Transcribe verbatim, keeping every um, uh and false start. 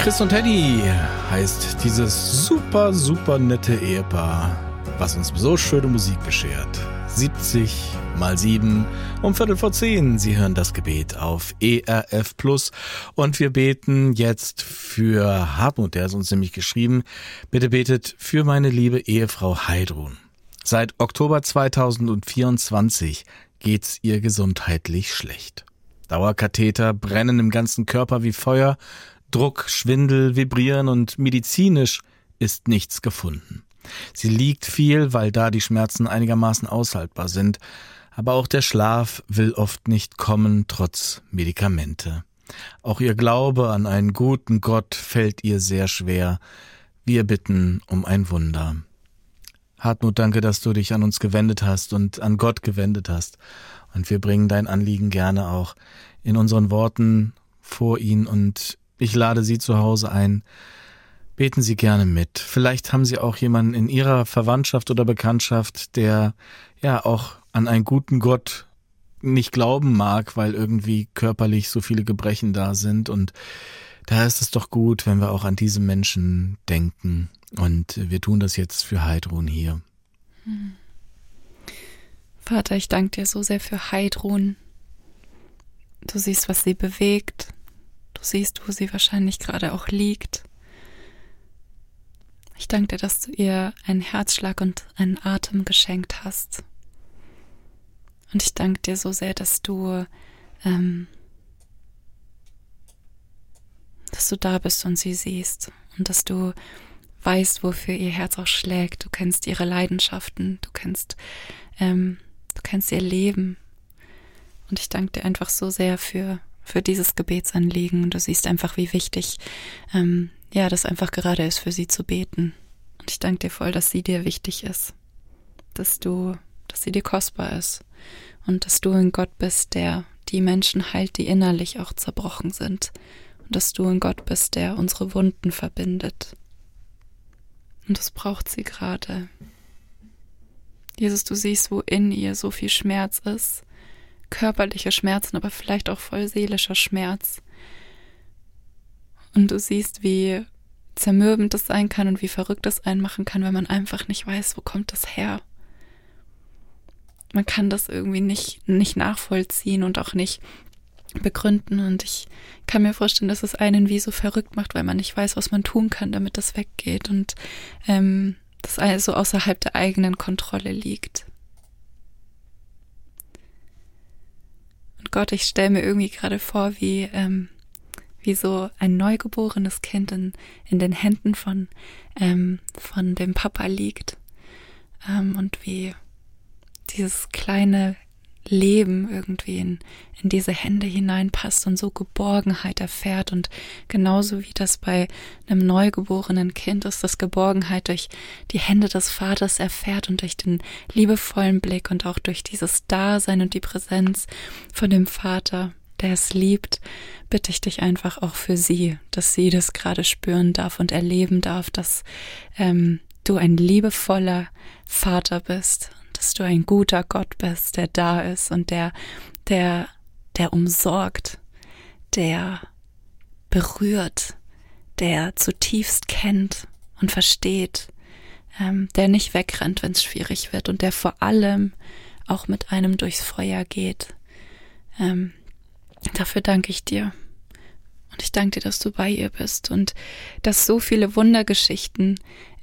Chris und Teddy heißt dieses super, super nette Ehepaar, was uns so schöne Musik beschert. siebzig mal sieben um Viertel vor zehn. Sie hören das Gebet auf E R F Plus. Und wir beten jetzt für Hartmut, der hat uns nämlich geschrieben, bitte betet für meine liebe Ehefrau Heidrun. Seit Oktober zweitausendvierundzwanzig geht's ihr gesundheitlich schlecht. Dauerkatheter brennen im ganzen Körper wie Feuer, Druck, Schwindel, Vibrieren und medizinisch ist nichts gefunden. Sie liegt viel, weil da die Schmerzen einigermaßen aushaltbar sind, aber auch der Schlaf will oft nicht kommen, trotz Medikamente. Auch ihr Glaube an einen guten Gott fällt ihr sehr schwer. Wir bitten um ein Wunder. Hartmut, danke, dass du dich an uns gewendet hast und an Gott gewendet hast. Und wir bringen dein Anliegen gerne auch in unseren Worten vor ihn und ich lade Sie zu Hause ein. Beten Sie gerne mit. Vielleicht haben Sie auch jemanden in Ihrer Verwandtschaft oder Bekanntschaft, der ja auch an einen guten Gott nicht glauben mag, weil irgendwie körperlich so viele Gebrechen da sind. Und da ist es doch gut, wenn wir auch an diese Menschen denken. Und wir tun das jetzt für Heidrun hier. Hm. Vater, ich danke dir so sehr für Heidrun. Du siehst, was sie bewegt. Du siehst, wo sie wahrscheinlich gerade auch liegt. Ich danke dir, dass du ihr einen Herzschlag und einen Atem geschenkt hast. Und ich danke dir so sehr, dass du, ähm, dass du da bist und sie siehst. Und dass du weißt, wofür ihr Herz auch schlägt. Du kennst ihre Leidenschaften. Du kennst, ähm, du kennst ihr Leben. Und ich danke dir einfach so sehr für für dieses Gebetsanliegen. Du siehst einfach, wie wichtig ähm, ja, das einfach gerade ist, für sie zu beten. Und ich danke dir voll, dass sie dir wichtig ist, dass du, dass sie dir kostbar ist und dass du ein Gott bist, der die Menschen heilt, die innerlich auch zerbrochen sind und dass du ein Gott bist, der unsere Wunden verbindet. Und das braucht sie gerade. Jesus, du siehst, wo in ihr so viel Schmerz ist, körperliche Schmerzen, aber vielleicht auch voll seelischer Schmerz. Und du siehst, wie zermürbend das sein kann und wie verrückt das einen machen kann, wenn man einfach nicht weiß, wo kommt das her. Man kann das irgendwie nicht, nicht nachvollziehen und auch nicht begründen. Und ich kann mir vorstellen, dass es einen wie so verrückt macht, weil man nicht weiß, was man tun kann, damit das weggeht und ähm, das also außerhalb der eigenen Kontrolle liegt. Gott, ich stelle mir irgendwie gerade vor, wie, ähm, wie so ein neugeborenes Kind in, in den Händen von, ähm, von dem Papa liegt ähm, und wie dieses kleine Leben irgendwie in, in diese Hände hineinpasst und so Geborgenheit erfährt. Und genauso wie das bei einem neugeborenen Kind ist, das Geborgenheit durch die Hände des Vaters erfährt und durch den liebevollen Blick und auch durch dieses Dasein und die Präsenz von dem Vater, der es liebt, bitte ich dich einfach auch für sie, dass sie das gerade spüren darf und erleben darf, dass ähm, du ein liebevoller Vater bist, dass du ein guter Gott bist, der da ist und der, der, der umsorgt, der berührt, der zutiefst kennt und versteht, ähm, der nicht wegrennt, wenn es schwierig wird und der vor allem auch mit einem durchs Feuer geht. Ähm, dafür danke ich dir. Und ich danke dir, dass du bei ihr bist und dass so viele Wundergeschichten